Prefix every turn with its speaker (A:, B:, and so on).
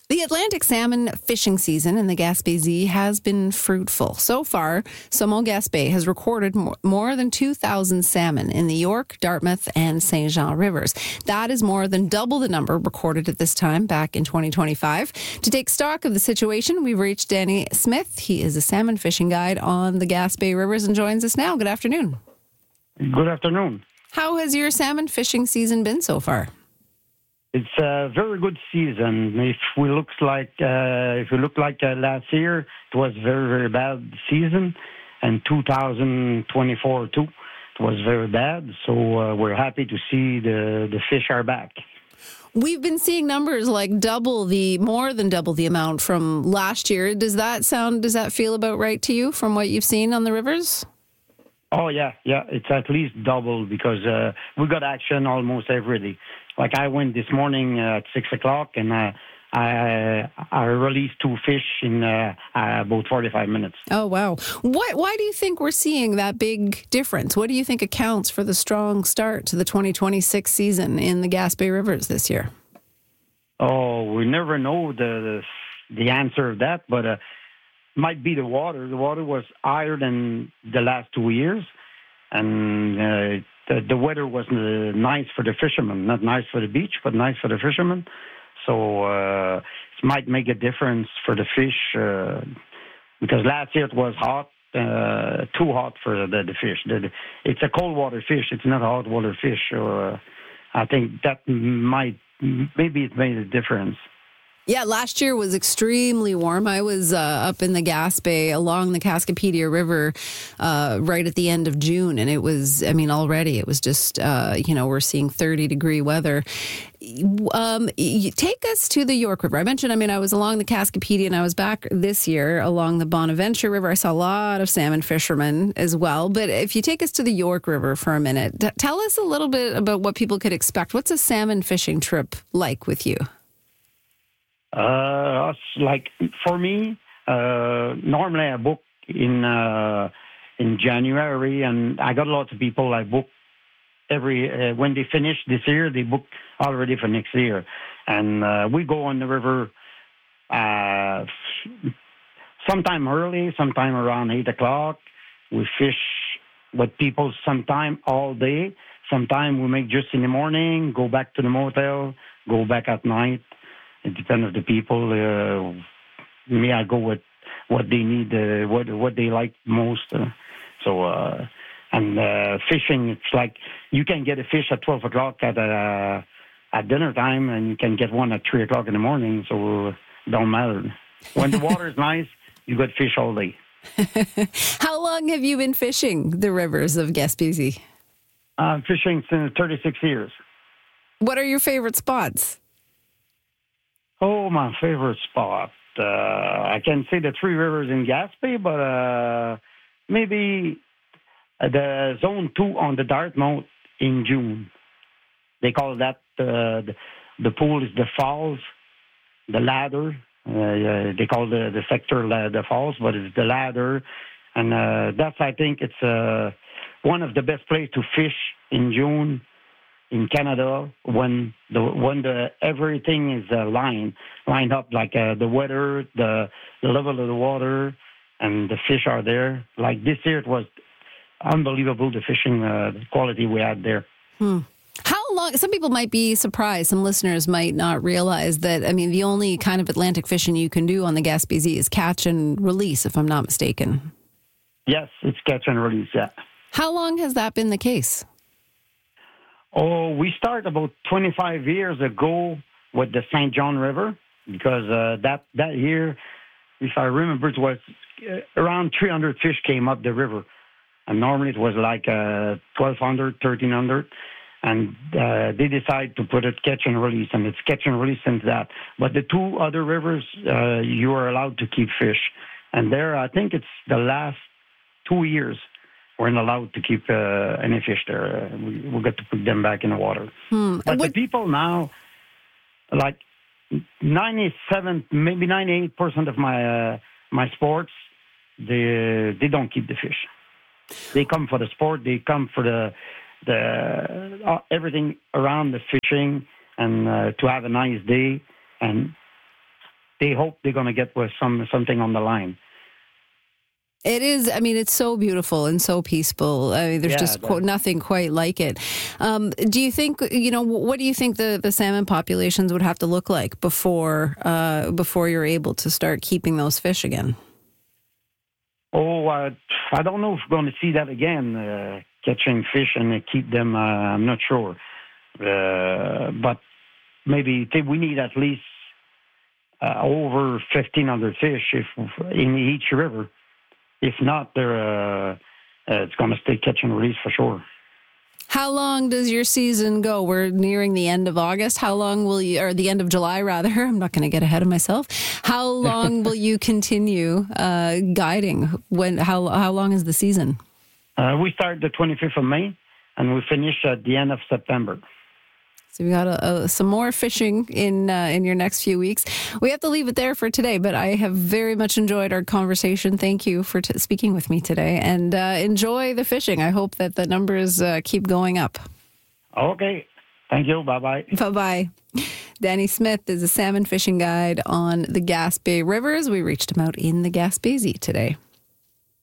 A: The Atlantic salmon fishing season in the Gaspésie has been fruitful. So far, Saumon Gaspé has recorded more than 2,000 salmon in the York, Dartmouth, and St. Jean rivers. That is more than double the number recorded at this time back in 2025. To take stock of the situation, we've reached Danny Smith. He is a salmon fishing guide on the Gaspé rivers and joins us now. Good afternoon.
B: Good afternoon.
A: How has your salmon fishing season been so far?
B: It's a very good season. If we look like last year, it was very, very bad season, and 2024 too, it was very bad. So we're happy to see the fish are back.
A: We've been seeing numbers like more than double the amount from last year. Does that feel about right to you from what you've seen on the rivers?
B: Oh yeah, it's at least double because we got action almost every day. Like I went this morning at 6:00 and I released 2 fish in about 45 minutes.
A: Oh wow! Why do you think we're seeing that big difference? What do you think accounts for the strong start to the 2026 season in the Gaspé rivers this year?
B: Oh, we never know the answer of that, but might be the water. The water was higher than the last 2 years, and the weather was nice for the fishermen. Not nice for the beach, but nice for the fishermen. So it might make a difference for the fish because last year it was hot, too hot for the fish. It's a cold water fish. It's not a hot water fish. So I think that maybe it made a difference.
A: Yeah, last year was extremely warm. I was up in the Gaspé along the Cascapedia River right at the end of June. And already it was just, we're seeing 30-degree weather. Take us to the York River. I was along the Cascapedia and I was back this year along the Bonaventure River. I saw a lot of salmon fishermen as well. But if you take us to the York River for a minute, tell us a little bit about what people could expect. What's a salmon fishing trip like with you?
B: For me, normally I book in January, and I got a lot of people I book when they finish this year, they book already for next year, and we go on the river sometime early, sometime around 8:00. We fish with people sometime all day. Sometime we make just in the morning, go back to the motel, go back at night. It depends on the people. Me, I go with what they need, what they like most. Fishing, it's like you can get a fish at 12:00 at dinner time, and you can get one at 3:00 in the morning. So it don't matter. When the water is nice, you got fish all day.
A: How long have you been fishing the rivers of Gaspésie?
B: I'm fishing since 36 years.
A: What are your favorite spots?
B: Oh, my favorite spot. I can say the 3 rivers in Gaspé, but maybe the Zone 2 on the Dartmouth in June. They call that the pool is the falls, the ladder. They call the sector the falls, but it's the ladder. And I think it's one of the best places to fish in June in Canada when everything is lined up, like the weather, the level of the water, and the fish are there. Like this year, it was unbelievable, the fishing quality we had there.
A: How long? Some people might be surprised. Some listeners might not realize that, the only kind of Atlantic fishing you can do on the Gaspésie is catch and release, if I'm not mistaken.
B: Yes, it's catch and release, yeah. How
A: long has that been the case?
B: Oh, we started about 25 years ago with the St. John River because that year, if I remember, it was around 300 fish came up the river. And normally it was like 1,200, 1,300. And they decided to put it catch and release, and it's catch and release since that. But the 2 other rivers, you are allowed to keep fish. And there, I think it's the last 2 years we're not allowed to keep any fish there. We got to put them back in the water. But the people now, like 97, maybe 98% of my sports, they don't keep the fish. They come for the sport. They come for the everything around the fishing and to have a nice day. And they hope they're going to get with something on the line.
A: It is. I mean, it's so beautiful and so peaceful. I mean, there's just nothing quite like it. Do you think, what do you think the salmon populations would have to look like before you're able to start keeping those fish again?
B: Oh, I don't know if we're going to see that again, catching fish and keep them. I'm not sure. But maybe we need at least over 1,500 fish in each river. If not, it's going to stay catch and release for sure.
A: How long does your season go? We're nearing the end of August. How long will you, or the end of July rather? I'm not going to get ahead of myself. How long will you continue guiding? How long is the season?
B: We start the 25th of May and we finish at the end of September.
A: So we got some more fishing in your next few weeks. We have to leave it there for today, but I have very much enjoyed our conversation. Thank you for speaking with me today, and enjoy the fishing. I hope that the numbers keep going up.
B: Okay. Thank you. Bye-bye.
A: Bye-bye. Danny Smith is a salmon fishing guide on the Gaspé Rivers. We reached him out in the Gaspésie today.